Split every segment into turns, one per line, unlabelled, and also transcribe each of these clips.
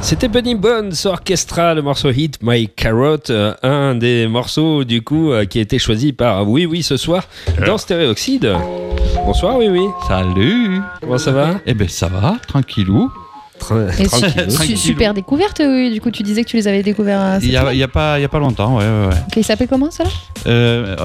C'était Benny Bones Orchestra, le morceau Hit My Carrot, un des morceaux du coup qui a été choisi par Oui ce soir dans Stéréoxyde. Bonsoir Oui.
Salut.
Comment ça va ?
Eh ben ça va, tranquillou.
Super découverte, oui. Du coup, tu disais que tu les avais découverts.
Il y a pas longtemps, ouais.
Ok, il s'appelle comment ça là ?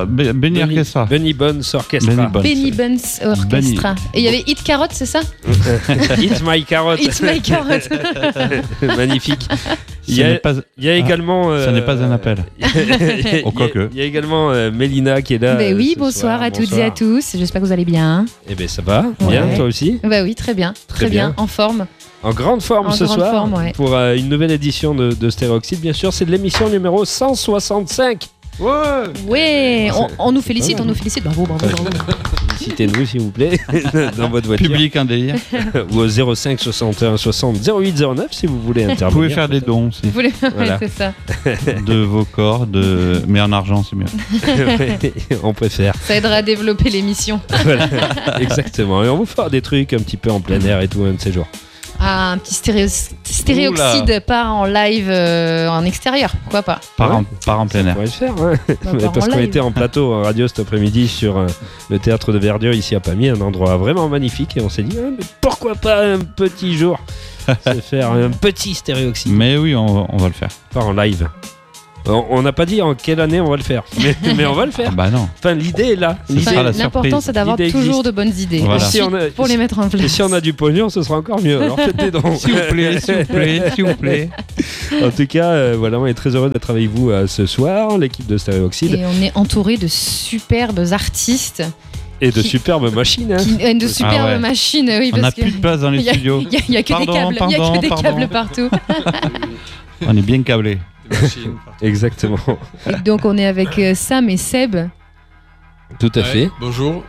Benny Orchestra.
Benny Bones Orchestra.
Benny Bones Orchestra. Et il y avait Hit Carrot, c'est ça ?
Hit My Carrot.
Hit My Carrot.
Magnifique. Il y a également.
Ça n'est pas un appel.
Il y a également Mélina qui est là.
Ben oui, bonsoir à toutes et à tous. J'espère que vous allez bien.
Eh ben ça va. Bien, toi aussi ?
Bah oui, très bien. Très bien. En forme.
En grande forme ce soir pour une nouvelle édition de Stéréoxyde. Bien sûr, c'est de l'émission numéro 165.
Ouais. On nous félicite, Bravo.
Félicitez-nous s'il vous plaît dans votre voiture.
Public un délire.
Ou au 05 61 60 08 09 si vous voulez intervenir.
Vous pouvez faire des dons aussi.
Voilà. C'est ça.
De vos corps, mais en argent c'est mieux.
On préfère.
Ça aidera à développer l'émission.
Voilà, exactement. Et on vous fera des trucs un petit peu en plein air et tout un de ces jours.
Ah, un petit stéréoxyde part en live en extérieur, pourquoi pas ?
Part en plein air.
On pourrait le faire, ouais. Parce qu'on était en plateau en radio cet après-midi sur le théâtre de Verdure ici à Pamiers, un endroit vraiment magnifique, et on s'est dit mais pourquoi pas un petit jour se faire un petit stéréoxyde.
Mais oui, on va le faire.
Pas en live. On n'a pas dit en quelle année on va le faire, mais on va le faire.
Bah non.
Enfin, l'idée est là.
L'important, c'est d'avoir toujours de bonnes idées.
Voilà.
Pour les mettre en place.
Et si on a du pognon, ce sera encore mieux. Alors faites des dons.
S'il vous plaît.
En tout cas, voilà, on est très heureux d'être avec vous ce soir, l'équipe de Stéréoxyde.
Et on est entouré de superbes artistes.
Et de superbes machines.
De superbes machines, oui.
On n'a plus de place dans les studios.
Il n'y a que des câbles. Il y a que des câbles partout.
On est bien câblés.
Exactement.
Et donc on est avec Sam et Seb.
Tout à fait.
Bonjour.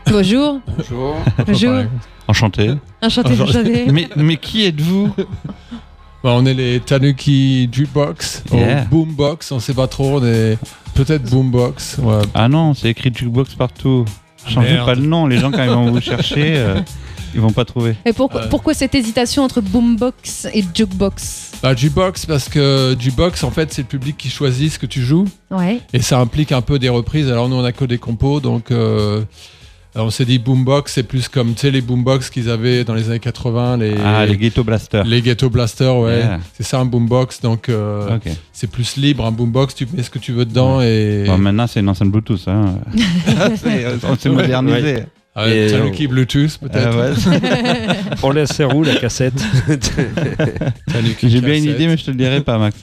Enchanté. Mais qui êtes-vous ?
On est les Tanuki Jukebox, ou Boombox, on sait pas trop, on est peut-être Boombox. Ouais.
Ah non, c'est écrit Jukebox partout. Changez pas le nom, les gens quand ils vont vous chercher, ils vont pas trouver.
Et pourquoi cette hésitation entre Boombox et Jukebox ?
Jukebox, parce que Jukebox, en fait, c'est le public qui choisit ce que tu joues.
Ouais.
Et ça implique un peu des reprises. Alors nous, on a que des compos, donc on s'est dit Boombox, c'est plus comme les Boombox qu'ils avaient dans les années 80.
Les Ghetto Blasters.
Les Ghetto Blasters, ouais. Yeah. C'est ça un Boombox, donc c'est plus libre. Un Boombox, tu mets ce que tu veux dedans. Et...
Bon, maintenant, c'est une enceinte Bluetooth. Hein. On s'est modernisé.
Ouais. Tanuki Bluetooth peut-être.
On laisse où la cassette.
J'ai bien une idée mais je te le dirai pas, Max.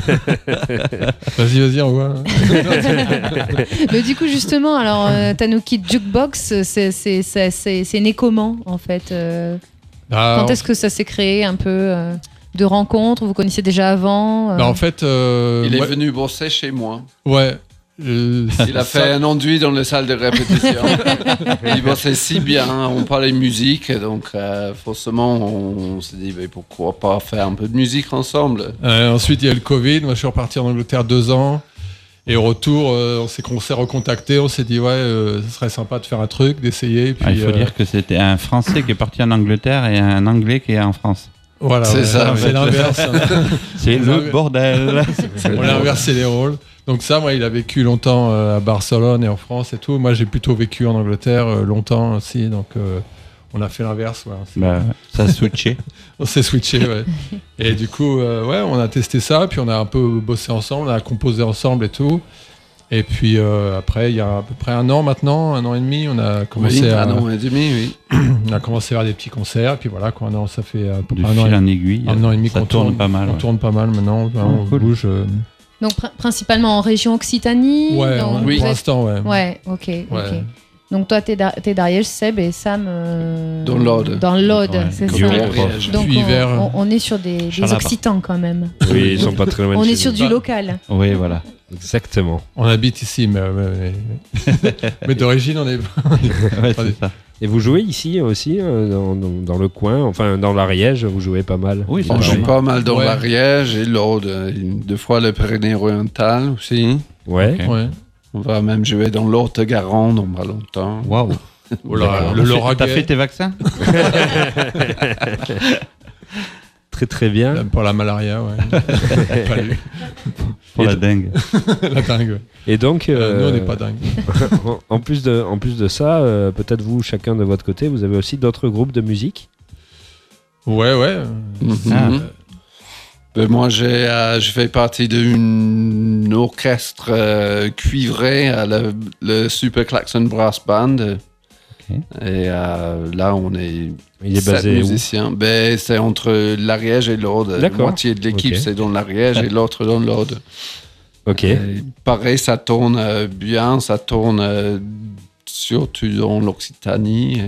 Vas-y on voit.
Mais du coup justement alors Tanuki Jukebox c'est né comment en fait quand est-ce que ça s'est créé un peu de rencontres, vous connaissiez déjà avant
En fait
il est venu bosser chez moi.
Ouais.
Il a fait un enduit dans les salles de répétition. Il bossait si bien, on parlait musique, donc forcément on s'est dit pourquoi pas faire un peu de musique ensemble.
Ensuite il y a eu le Covid, moi je suis reparti en Angleterre 2 ans, et au retour on s'est recontacté, on s'est dit ce serait sympa de faire un truc, d'essayer. Puis,
il faut dire que c'était un Français qui est parti en Angleterre et un Anglais qui est en France.
Voilà,
c'est ça.
C'est l'inverse.
C'est le bordel.
On a inversé les rôles. Donc ça, moi, il a vécu longtemps à Barcelone et en France et tout. Moi, j'ai plutôt vécu en Angleterre longtemps aussi. Donc, on a fait l'inverse. Ouais.
Ça a switché.
On s'est switché, ouais. Et du coup, on a testé ça. Puis, on a un peu bossé ensemble. On a composé ensemble et tout. Et puis, après, il y a à peu près 1 an maintenant, 1 an et demi, on a commencé
à... 1 an et demi, oui.
On a commencé à faire des petits concerts. Et puis voilà, ça fait à peu près
1 an en aiguille.
1 an et demi
ça
qu'on
tourne pas mal.
On tourne pas mal maintenant. On bouge...
Donc principalement en région Occitanie.
Ouais, pour l'instant, ouais.
Ouais, ok. Donc toi, t'es d'Ariège, Seb et Sam.
Dans l'Aude.
Dans l'Aude, c'est ça. Donc on est sur des Occitans quand même.
Oui, ils sont pas très loin.
On est sur du local.
Oui, voilà.
Exactement.
On habite ici, mais d'origine, on est.
Ouais, c'est ça.
Et vous jouez ici aussi, dans le coin, enfin dans l'Ariège, vous jouez pas mal.
Oui,
on joue pas mal dans l'Ariège et l'Aude. 2 fois le Pyrénées-Orientales aussi.
Ouais.
On va même jouer dans l'Haute-Garonne dans pas longtemps.
Waouh.
Le Lauragais.
T'as fait tes vaccins ?
très très bien.
Même pour la malaria, ouais. Pas lu.
Pour la dingue.
La dingue, ouais.
Et donc,
nous, on n'est pas dingue.
en plus de ça, peut-être vous, chacun de votre côté, vous avez aussi d'autres groupes de musique.
Ouais.
Moi, je fais partie d'un orchestre cuivré, le Super Klaxon Brass Band.
Okay.
Et là, on est,
Il est
7
basé
musiciens. C'est entre l'Ariège et l'Aude. La moitié de l'équipe, c'est dans l'Ariège et l'autre dans l'Aude.
Ok.
Pareil, ça tourne bien, ça tourne surtout dans l'Occitanie.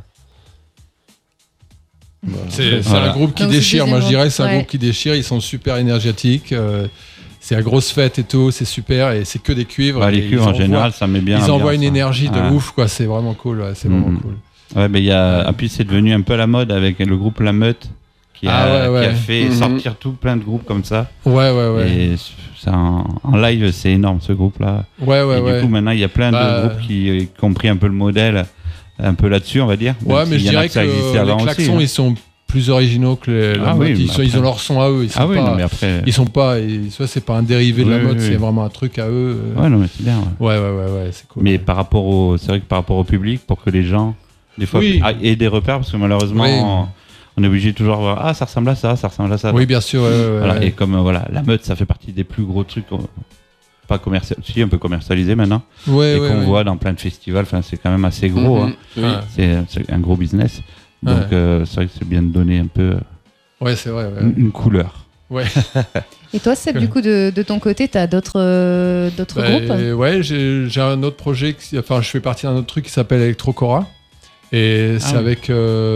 C'est un groupe qui déchire. Moi, je dirais que c'est un groupe qui déchire. Ils sont super énergétiques. C'est la grosse fête et tout, c'est super, et c'est que des cuivres.
Les cuivres, en général, ça met bien.
Ils envoient une énergie de ouf, quoi. C'est vraiment cool. C'est vraiment cool.
Ouais, mais puis c'est devenu un peu la mode avec le groupe La Meute qui a fait sortir tout plein de groupes comme ça.
Ouais.
Et en live, c'est énorme ce groupe-là. Du coup, maintenant, il y a plein de groupes qui ont pris un peu le modèle, un peu là-dessus, on va dire.
Ouais, mais je dirais que les klaxons, ils sont plus originaux que la mode. Ils ont leur son à eux. Ils sont pas. C'est pas un dérivé de la mode, c'est vraiment un truc à eux.
Ouais, non, mais c'est bien.
Ouais, c'est cool.
Mais c'est vrai que par rapport au public, pour que les gens, des fois, aient des repères, parce que malheureusement, on est obligé de toujours voir, ça ressemble à ça, ça ressemble à ça.
Oui, bien sûr.
Voilà. Et comme la meute, ça fait partie des plus gros trucs. Pas commercialisé, un peu commercialisé maintenant. Qu'on voit dans plein de festivals. Enfin, c'est quand même assez gros. C'est un gros business. Donc, c'est vrai que c'est bien de donner un peu
c'est vrai,
une couleur.
Ouais.
Et toi, Seb, du coup, de ton côté, tu as d'autres groupes?
Ouais, j'ai un autre projet. Je fais partie d'un autre truc qui s'appelle Electrocora. Et c'est avec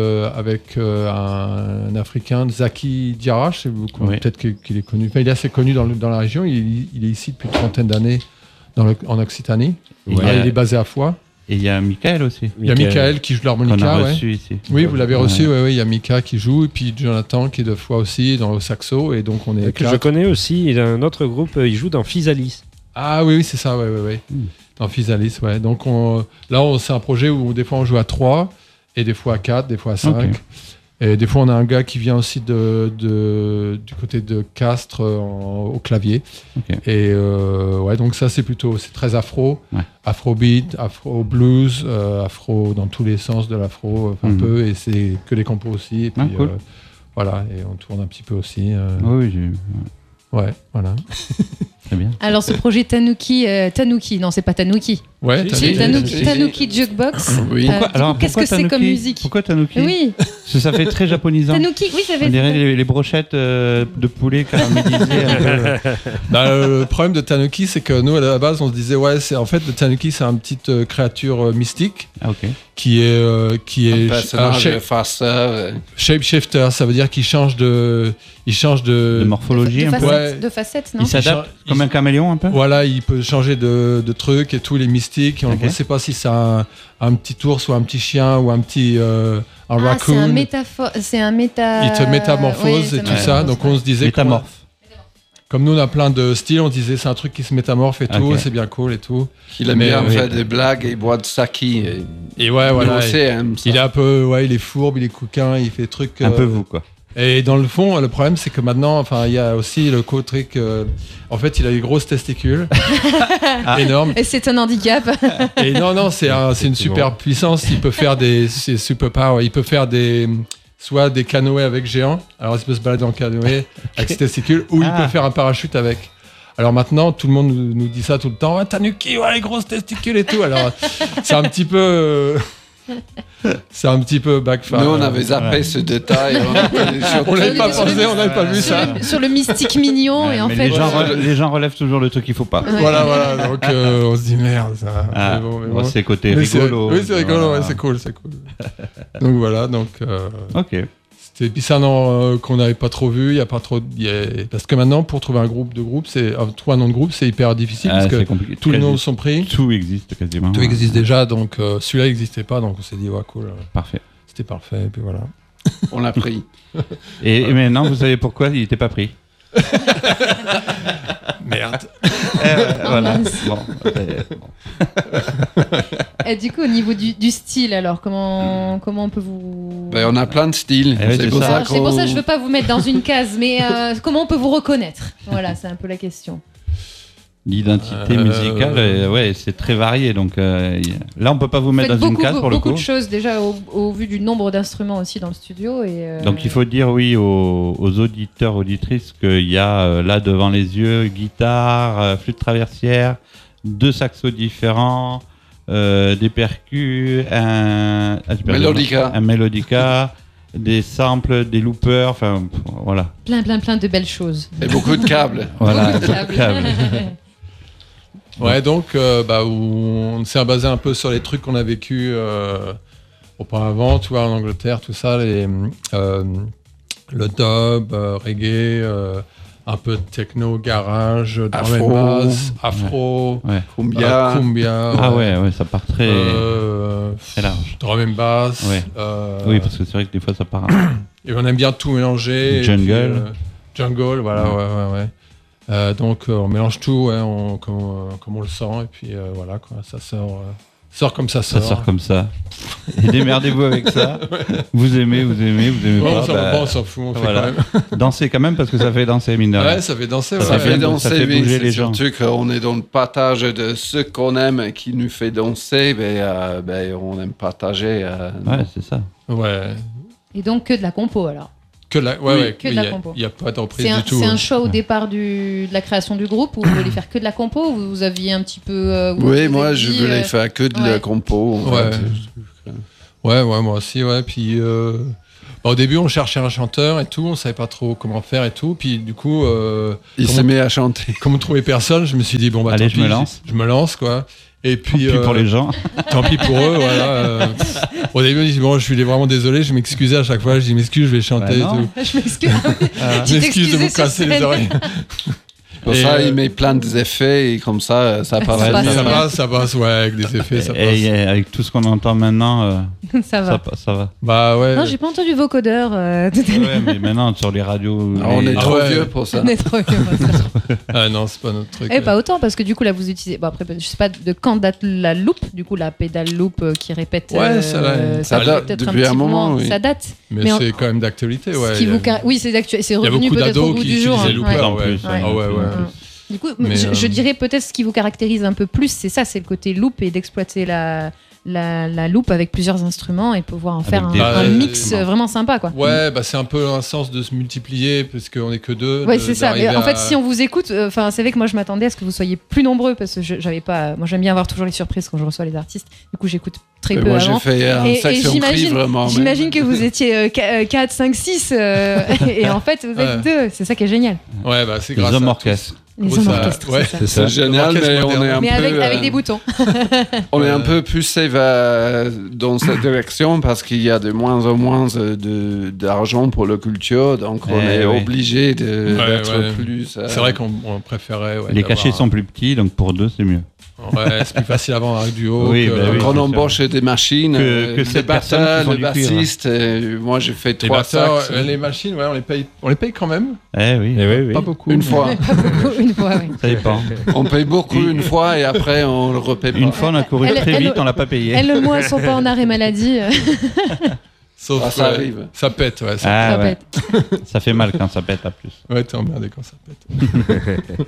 un Africain, Zaki Diarra. Peut-être qu'il est connu. Enfin, il est assez connu dans la région. Il est ici depuis une trentaine d'années en Occitanie. Il est basé à Foix.
Et il y a Michael aussi.
Il y a Michael qui joue l'harmonica.
Qu'on a reçu ici.
Oui, vous l'avez reçu. Il y a Mika qui joue, et puis Jonathan qui est de Foix aussi dans le saxo. Et donc on est.
Que je connais aussi. Il a un autre groupe. Il joue dans Physalis.
Ah oui, c'est ça. Ouais. Dans Physalis, ouais. Donc c'est un projet où des fois on joue à 3, et des fois à 4, des fois à 5. Okay. Et des fois on a un gars qui vient aussi du côté de Castres au clavier. Okay. Et donc ça c'est très afro, afrobeat, afro blues, afro dans tous les sens de l'afro un peu, et c'est que des compos aussi. Et puis
cool.
et on tourne un petit peu aussi.
Oui,
ouais, voilà.
Très bien.
Alors ce projet Tanuki, non c'est pas Tanuki.
Ouais,
c'est Tanuki Jukebox.
Oui.
Qu'est-ce que c'est comme musique?
Pourquoi Tanuki?
Oui.
Ça fait très japonisant.
Tanuki, oui, ça fait.
On dirait les brochettes de poulet caramélisées.
Le problème de Tanuki, c'est que nous à la base on se disait le Tanuki c'est une petite créature mystique.
Ah, ok.
Qui est
personnage farceur.
Shapeshifter, ça veut dire qu'il change de
morphologie un peu.
De facettes, non?
Il s'adapte comme un caméléon un peu.
Voilà, il peut changer de trucs et tout, les mystiques. On ne sait pas si c'est un petit ours ou un petit chien ou un petit raccoon.
C'est un méta.
Il te métamorphose et tout ça. Donc on se disait
métamorphe.
Comme nous on a plein de styles, on disait c'est un truc qui se métamorphe et tout, c'est bien cool et tout.
Il aime bien faire des blagues et boire de saki.
Et voilà. Il est un peu, il est fourbe, il est coquin, il fait des trucs.
Un peu vous quoi.
Et dans le fond, le problème c'est que maintenant, il y a aussi le truc. En fait, il a des grosses testicules, énormes.
Et c'est un handicap.
Et non, c'est une super puissance. Il peut faire c'est super power. Il peut faire soit des canoës avec géants, alors il peut se balader en canoë avec ses testicules, ou il peut faire un parachute avec. Alors maintenant, tout le monde nous dit ça tout le temps. Tanuki, les grosses testicules et tout. Alors c'est un petit peu... C'est un petit peu backfire.
Nous, on avait zappé ce détail.
On l'avait pas pensé, on n'avait pas vu ça.
Sur le mystique mignon, et en fait...
Les gens relèvent toujours le truc qu'il faut pas.
Ouais.
Voilà. Donc, on se dit merde. Ça.
Bon. C'est côté rigolo.
Oui, c'est rigolo, c'est cool. Donc voilà,
Ok.
Et puis c'est un nom qu'on n'avait pas trop vu, il y a pas trop... Parce que maintenant, pour trouver trouver un nom de groupe, c'est hyper difficile, parce que tous les noms sont pris.
Tout existe quasiment.
Tout existe déjà, donc celui-là n'existait pas, donc on s'est dit, cool.
Parfait.
C'était parfait, et puis voilà.
On l'a pris.
Et maintenant, vous savez pourquoi il n'était pas pris?
Merde.
voilà.
Et du coup, au niveau du style, alors, comment on peut vous...
On a plein de styles.
C'est pour ça que je veux pas vous mettre dans une case, mais comment on peut vous reconnaître? Voilà, c'est un peu la question.
L'identité musicale, c'est très varié. Donc là, on peut pas vous mettre dans une case pour le coup.
Beaucoup de choses déjà au vu du nombre d'instruments aussi dans le studio.
Donc il faut dire aux auditeurs, auditrices qu'il y a là devant les yeux guitare, flûte traversière, 2 saxos différents, des percus, un mélodica, des samples, des loopers, enfin voilà.
Plein de belles choses.
Et beaucoup de câbles.
Voilà, beaucoup de câbles.
Ouais, donc on s'est basé un peu sur les trucs qu'on a vécu auparavant, tu vois, en Angleterre, tout ça, le dub, reggae, un peu de techno, garage, drum and bass, afro,
cumbia.
Ah ouais, ça part très large.
Drum and bass.
Ouais. Oui, parce que c'est vrai que des fois ça part.
Et on aime bien tout mélanger. Jungle, voilà, ouais. Donc on mélange tout, comme on le sent, et puis voilà, quoi, ça sort comme ça sort.
Ça sort comme ça. Et démerdez-vous avec ça. Vous aimez pas.
On s'en fout, on fait quand même.
Dansez quand même, parce que ça fait danser, mine de rien.
Ouais, ça fait danser.
Ça fait danser,
ça fait bouger les gens.
Surtout qu'on est dans le partage de ce qu'on aime qui nous fait danser, on aime partager.
Ouais, c'est ça.
Ouais.
Et donc que de la compo alors.
Que de la
compo.
Il n'y a pas de reprise du tout.
C'est un choix au départ de la création du groupe où vous vouliez faire que de la compo ou vous aviez un petit peu...
moi je voulais faire que de la compo.
Ouais, moi aussi, ouais. Puis au début on cherchait un chanteur et tout, on savait pas trop comment faire et tout. Puis du coup...
il s'est mis à chanter.
Comme on trouvait personne, je me suis dit,
allez,
je me lance, quoi. Et puis,
tant pis pour les gens.
Tant pis pour eux, voilà. Au début, je suis vraiment désolé, je m'excusais à chaque fois, je m'excuse, je vais chanter et tout.
Je m'excuse.
Je m'excuse de vous casser les oreilles.
Pour ça, il met plein d'effets et comme ça passe.
Ça passe, ouais, avec des effets, ça passe.
Et avec tout ce qu'on entend maintenant,
ça va.
Ça va.
Bah ouais.
Non, j'ai pas entendu vocodeur.
Ouais, mais maintenant, sur les radios...
on est trop vieux pour ça.
On est trop vieux pour ça.
Non, c'est pas notre truc.
Pas autant, parce que du coup, là, vous utilisez... Bon, après, je sais pas de quand date la loupe, du coup, la pédale loupe qui répète...
Ouais, ça date depuis un moment, oui.
Ça date.
Mais c'est quand même d'actualité, ouais.
Oui, c'est d'actualité. C'est revenu peut-être au bout du jour.
Il y a beaucoup d'ados qui utilisent les loopers, ouais.
Du coup, je dirais peut-être ce qui vous caractérise un peu plus, c'est ça, c'est le côté loop et d'exploiter la loupe avec plusieurs instruments et pouvoir en faire un mix vraiment sympa, quoi.
Ouais, c'est un peu un sens de se multiplier parce qu'on est que 2.
Ouais, c'est ça. Mais en fait, si on vous écoute, c'est vrai que moi je m'attendais à ce que vous soyez plus nombreux parce que j'avais pas. Moi, j'aime bien avoir toujours les surprises quand je reçois les artistes. Du coup, j'écoute très peu
moi,
avant.
J'ai fait un section prix, vraiment.
J'imagine que vous étiez 4, 5, 6 et en fait, vous êtes 2. C'est ça qui est génial.
Ouais, c'est grâce à
orchestres.
Les hommes orchestres,
c'est génial, mais on est un peu...
avec des boutons.
On est un peu poussé dans cette direction parce qu'il y a de moins en moins d'argent pour la culture, donc on est obligé d'être plus...
C'est vrai qu'on préférait...
Les cachets sont plus petits, donc pour 2, c'est mieux.
Ouais, c'est plus facile à vendre avec du haut.
Quand on embauche des machines, des batteurs, des bassistes, moi j'ai fait 3 sacs.
Les machines, on les paye quand même.
Oui.
Pas beaucoup.
Une fois.
Une fois, oui.
Ça dépend.
On paye beaucoup une fois et après on le repaye pas.
Une fois on a couru très vite, on l'a pas payé.
Le mois sont pas en arrêt maladie.
Sauf
ça arrive.
Ça pète, ouais.
Ça pète.
Ça fait mal quand ça pète à plus.
Ouais, t'es emmerdé quand ça pète.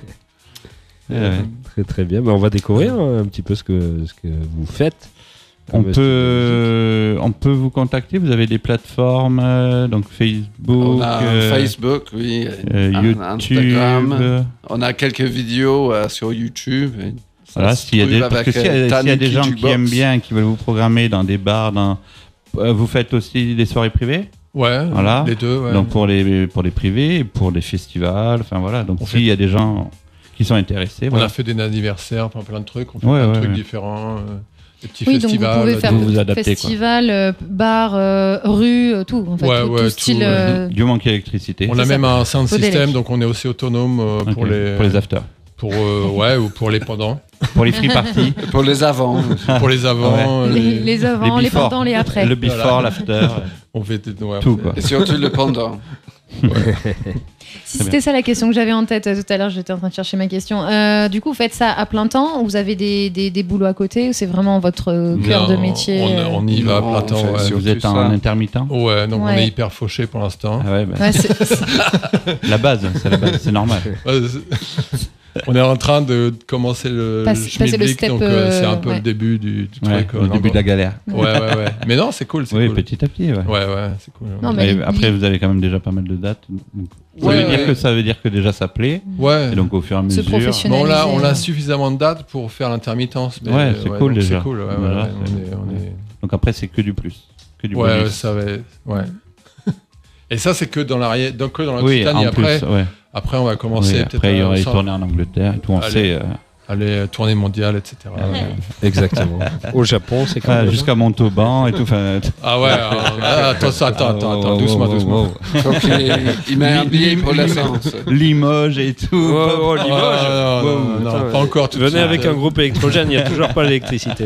Très très bien. On va découvrir un petit peu ce que vous faites.
On peut vous contacter. Vous avez des plateformes, donc Facebook.
On a Facebook, oui.
YouTube.
Instagram. On a quelques vidéos sur YouTube.
Voilà, s'il y a des gens qui aiment bien, qui veulent vous programmer dans des bars, vous faites aussi des soirées privées.
Ouais,
voilà.
Les deux. Ouais.
Donc pour les privés, et pour les festivals, enfin voilà. Donc s'il y a des gens qui sont intéressés.
On a fait des anniversaires, plein de trucs. On fait plein de trucs différents. Des petits festivals.
Donc vous pouvez faire
vous adapter,
festival, bar, rue, tout. En fait, tout style.
Du manque d'électricité.
On a même un sound system, donc on est aussi autonome pour les
afters.
Ou pour les pendants.
Pour les free parties.
Pour les avant.
Pour les avant.
Les avant, les pendants, les après.
Le before, l'after.
On fait
tout, quoi.
Et surtout le pendant.
C'était ça la question que j'avais en tête tout à l'heure, j'étais en train de chercher ma question. Du coup, vous faites ça à plein temps ou vous avez des boulots à côté ou c'est vraiment votre cœur de métier
on y va à plein temps.
Vous êtes un intermittent?
Ouais, donc on est hyper fauché pour l'instant.
Ah ouais, la base, c'est normal.
On est en train de commencer le Schmilblick, donc c'est un peu le début du truc.
Le début de la galère.
Ouais. Mais non, c'est cool.
Oui, petit à petit.
Ouais, c'est cool.
Non, mais
après, vous avez quand même déjà pas mal de dates. Ça veut dire que déjà ça plaît.
Ouais.
Et donc au fur et à mesure.
On a suffisamment de dates pour faire l'intermittence.
Ouais, c'est cool déjà.
C'est cool.
Donc après, c'est que du plus. Que du
bonus. Ça va. Ouais. Et ça, c'est que dans l'Occitanie.
Oui,
après.
Plus, ouais.
Après, on va commencer peut-être.
Après, il y aura les tournées en Angleterre et tout.
Aller tournée mondiale, etc.
Exactement. Au Japon, c'est quand même.
Jusqu'à Montauban et tout.
Ah ouais, attends, doucement.
Donc, il m'a un billet pour l'essence.
Limoges et tout.
Limoges.
Non, pas encore.
Venez avec un groupe électrogène, il n'y a toujours pas l'électricité.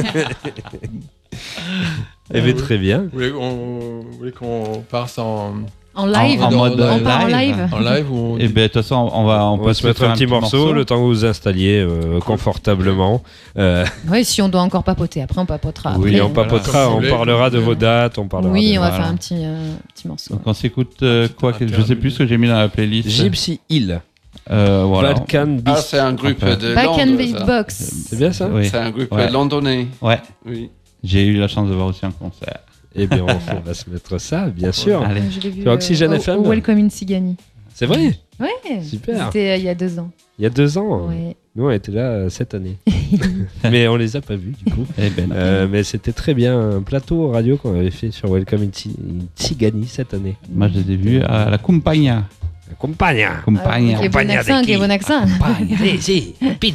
Eh bien, très bien.
Vous voulez qu'on passe
en live,
en mode
live.
En live ou...
Et bien de toute façon, on peut
se mettre un petit morceau le temps que vous vous installiez confortablement.
Oui, si on doit encore papoter, après on papotera.
Oui,
après,
on papotera, on parlera de vos dates, on parlera.
Oui, on va faire un petit morceau.
Donc on s'écoute quoi? Je sais plus ce que j'ai mis dans la playlist.
Gypsy Hill.
Voilà.
Balkan Beast.
Ah, c'est un groupe de
Balkan
Londres.
Beatbox.
C'est bien ça?
Oui.
C'est un groupe londonais.
Ouais.
Oui.
J'ai eu la chance de voir aussi un concert.
Eh bien, on va se mettre ça, bien sûr.
Allez.
Je l'ai vu
sur Oxygène FM.
Welcome in Sigani.
C'est vrai?
Ouais.
Super.
C'était il y a 2 ans.
Il y a 2 ans.
Ouais.
Nous, on était là cette année. Mais on les a pas vus, du coup. Mais c'était très bien. Un plateau radio qu'on avait fait sur Welcome in Sigani cette année.
Moi, je les ai vus à la Compagna.
Compagna.
Quel bon accent.
Compagna.